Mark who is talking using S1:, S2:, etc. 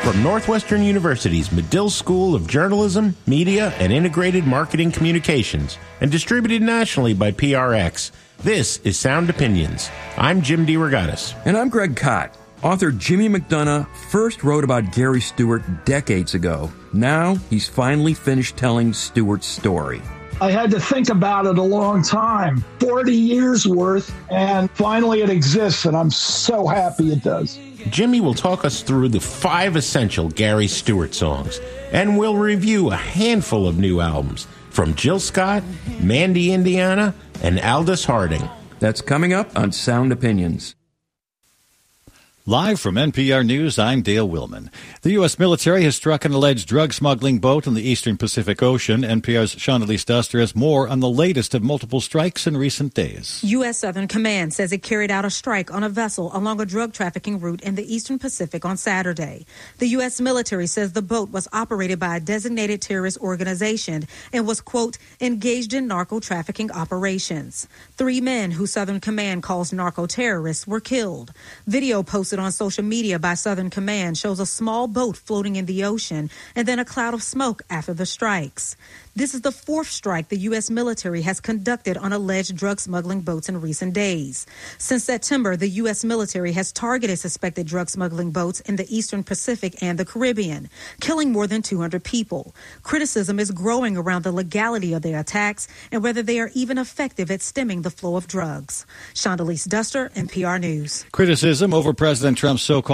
S1: from Northwestern University's Medill School of Journalism, Media, and Integrated Marketing Communications, and distributed nationally by PRX. This is Sound Opinions. I'm Jim DeRogatis.
S2: And I'm Greg Kot. Author Jimmy McDonough first wrote about Gary Stewart decades ago. Now he's finally finished telling Stewart's story.
S3: I had to think about it a long time, 40 years worth, and finally it exists, and I'm so happy it does.
S1: Jimmy will talk us through the 5 essential Gary Stewart songs, and we'll review a handful of new albums from Jill Scott, Mandy Indiana, and Aldous Harding.
S2: That's coming up on Sound Opinions.
S4: Live from NPR News, I'm Dale Willman. The U.S. military has struck an alleged drug smuggling boat in the eastern Pacific Ocean. NPR's Shondelise Duster has more on the latest of multiple strikes in recent days.
S5: U.S. Southern Command says it carried out a strike on a vessel along a drug trafficking route in the eastern Pacific on Saturday. The U.S. military says the boat was operated by a designated terrorist organization and was, quote, engaged in narco trafficking operations. 3 men who Southern Command calls narco terrorists were killed. Video posted on social media by Southern Command shows a small boat floating in the ocean and then a cloud of smoke after the strikes. This is the 4th strike the U.S. military has conducted on alleged drug smuggling boats in recent days. Since September, the U.S. military has targeted suspected drug smuggling boats in the eastern Pacific and the Caribbean, killing more than 200 people. Criticism is growing around the legality of their attacks and whether they are even effective at stemming the flow of drugs. Shondelise Duster, NPR News.
S4: Criticism over President Trump's so-called